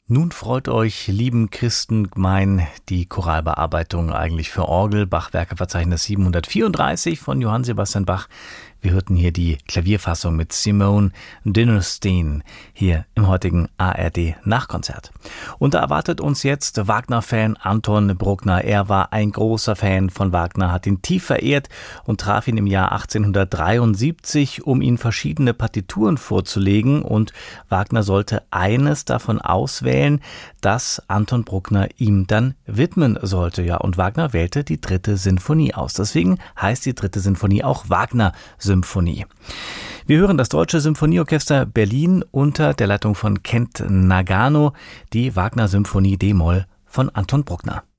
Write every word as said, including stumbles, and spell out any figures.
Nun freut euch, lieben Christengemein, die Choralbearbeitung eigentlich für Orgel, Bachwerkeverzeichnis siebenhundertvierunddreißig von Johann Sebastian Bach. Wir hörten hier die Klavierfassung mit Simone Dinnerstein hier im heutigen A R D-Nachkonzert. Und da erwartet uns jetzt Wagner-Fan Anton Bruckner. Er war ein großer Fan von Wagner, hat ihn tief verehrt und traf ihn im Jahr achtzehnhundertdreiundsiebzig, um ihm verschiedene Partituren vorzulegen. Und Wagner sollte eines davon auswählen, das Anton Bruckner ihm dann widmen sollte. Ja, und Wagner wählte die dritte Sinfonie aus. Deswegen heißt die dritte Sinfonie auch Wagner-Sinfonie. Symphonie. Wir hören das Deutsche Symphonieorchester Berlin unter der Leitung von Kent Nagano, die Wagner-Symphonie D-Moll von Anton Bruckner.